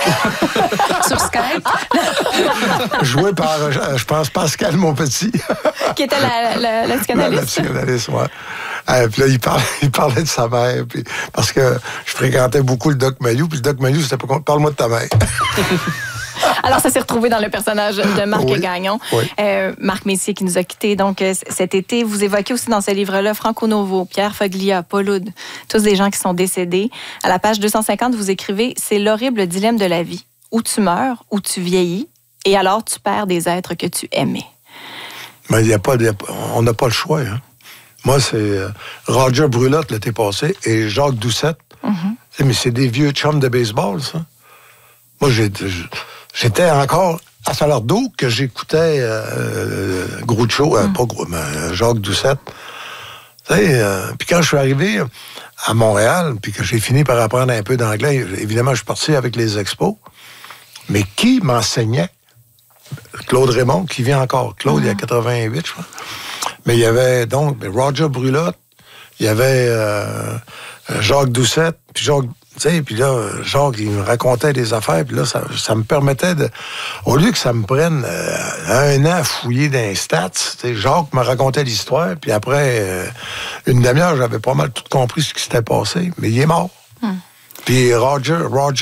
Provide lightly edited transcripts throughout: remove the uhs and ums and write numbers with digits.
Sur Skype. Joué par, je pense, Pascal Monpetit. Qui était la psychanalyste. La psychanalyste, oui. Puis là, il parlait de sa mère. Puis, parce que je fréquentais beaucoup le Doc Mayou. Puis le Doc Mayou, c'était pour parle-moi de ta mère. Alors, ça s'est retrouvé dans le personnage de Marc Gagnon. Oui. Marc Messier qui nous a quittés. Donc, cet été, vous évoquez aussi dans ce livre-là Franco Novo, Pierre Foglia, Paul Oud, tous des gens qui sont décédés. À la page 250, vous écrivez « C'est l'horrible dilemme de la vie. Où tu meurs, où tu vieillis, et alors tu perds des êtres que tu aimais. » Mais on n'a pas le choix. Hein. Moi, c'est Roger Brulotte l'été passé et Jacques Doucette. Mm-hmm. Mais c'est des vieux chums de baseball, ça. Moi, j'étais encore à Salardo que j'écoutais Groucho, pas Groucho, mais Jacques Doucette. Puis quand je suis arrivé à Montréal, puis que j'ai fini par apprendre un peu d'anglais, évidemment, je suis parti avec les expos. Mais qui m'enseignait? Claude Raymond, qui vient encore. Claude, il y a 88, je crois. Mais il y avait donc Roger Brulotte, il y avait Jacques Doucette, puis Jacques... Puis là, Jacques, il me racontait des affaires, puis là, ça me permettait de... Au lieu que ça me prenne 1 an à fouiller dans les stats, Jacques me racontait l'histoire, puis après une demi-heure, j'avais pas mal tout compris ce qui s'était passé, mais il est mort. Puis Roger,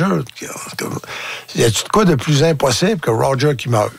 y a-tu de quoi de plus impossible que Roger qui meurt?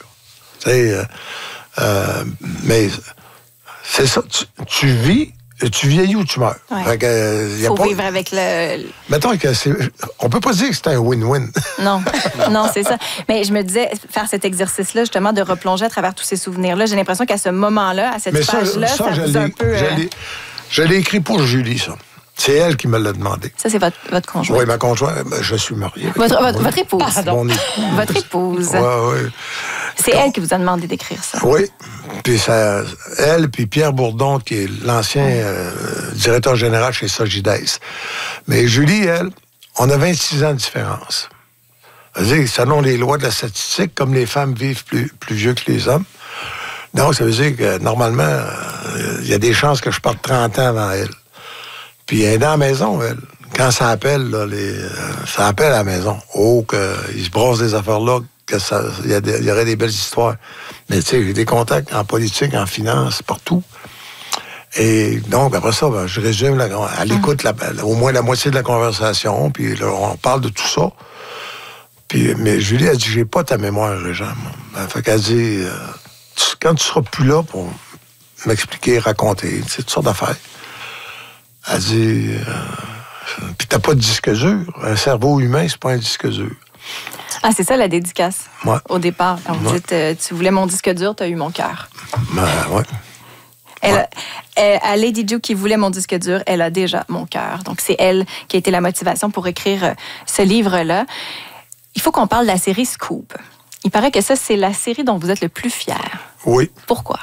Mais c'est ça, tu vis... Tu vieillis ou tu meurs. Ouais. Faut vivre avec le... Mettons que on peut pas dire que c'est un win-win. Non, non, c'est ça. Mais je me disais, faire cet exercice-là, justement, de replonger à travers tous ces souvenirs-là, j'ai l'impression qu'à ce moment-là, à cette page-là, ça vous a un peu... Je l'ai écrit pour Julie, ça. C'est elle qui me l'a demandé. Ça, c'est votre conjointe. Oui, ma conjointe. Je suis marié. Votre épouse. Mon épouse. Votre épouse. Oui. C'est elle qui vous a demandé d'écrire ça. Oui. Puis elle, puis Pierre Bourdon, qui est l'ancien directeur général chez Sogides. Mais Julie, elle, on a 26 ans de différence. C'est-à-dire, selon les lois de la statistique, comme les femmes vivent plus vieux que les hommes, donc ça veut dire que, normalement, il y a des chances que je parte 30 ans avant elle. Puis elle est dans la maison, elle. Quand ça appelle, là, ça appelle à la maison. Oh, qu'ils se brassent des affaires-là, il y aurait des belles histoires. Mais tu sais, j'ai des contacts en politique, en finance, partout. Et donc, après ça, je résume, elle écoute au moins la moitié de la conversation, puis là, on parle de tout ça. Puis, mais Julie a dit, j'ai pas ta mémoire, Régent. Fait qu'elle dit, quand tu seras plus là pour m'expliquer, raconter, tu sais, toutes sortes d'affaires, elle dit, puis t'as pas de disque dur. Un cerveau humain, c'est pas un disque dur. Ah, c'est ça la dédicace. Ouais. Au départ, quand vous dites tu voulais mon disque dur, t'as eu mon cœur. Ouais. À Lady Diou qui voulait mon disque dur, elle a déjà mon cœur. Donc, c'est elle qui a été la motivation pour écrire ce livre-là. Il faut qu'on parle de la série Scoop. Il paraît que ça, c'est la série dont vous êtes le plus fier. Oui. Pourquoi?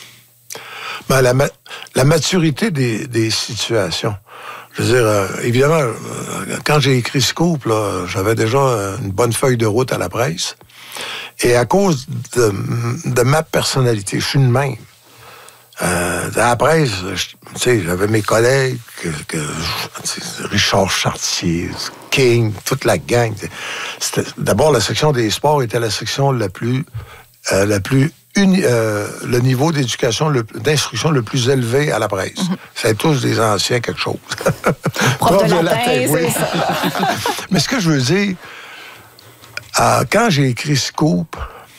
La maturité des situations. Je veux dire, évidemment, quand j'ai écrit Scoop, là, j'avais déjà une bonne feuille de route à la presse. Et à cause de ma personnalité, je suis de même. À la presse, tu sais, j'avais mes collègues, Richard Chartier, King, toute la gang. D'abord, la section des sports était la section le niveau d'éducation, d'instruction le plus élevé à la presse. C'est tous des anciens quelque chose. Prof de latin, oui. c'est ça. Mais ce que je veux dire, quand j'ai écrit Scoop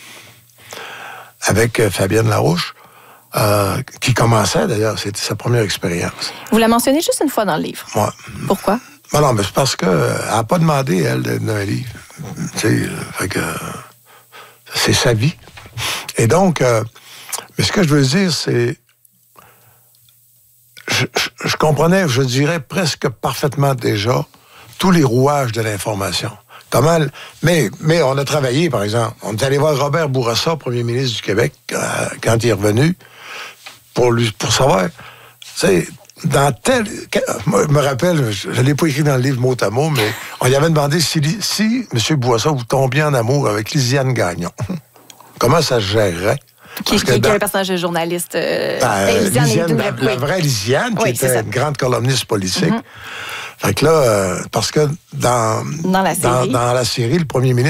avec Fabienne Larouche, qui commençait d'ailleurs, c'était sa première expérience. Vous la mentionnez juste une fois dans le livre. Ouais. Pourquoi? Non, mais c'est parce qu'elle n'a pas demandé, elle, d'un livre. Tu sais, fait que c'est sa vie. Et donc, mais ce que je veux dire, c'est... Je comprenais, je dirais presque parfaitement déjà, tous les rouages de l'information. Comment... Mais on a travaillé, par exemple. On est allé voir Robert Bourassa, premier ministre du Québec, quand il est revenu, pour savoir, tu sais, dans tel... Moi, je me rappelle, je ne l'ai pas écrit dans le livre mot à mot, mais on lui avait demandé si M. Bourassa, vous tombiez en amour avec Lisiane Gagnon. Comment ça se gérerait? Qui est le personnage de journaliste? Lisiane, la vraie Lisiane, qui était une grande columniste politique. Fait que là, parce que dans la série, le premier ministre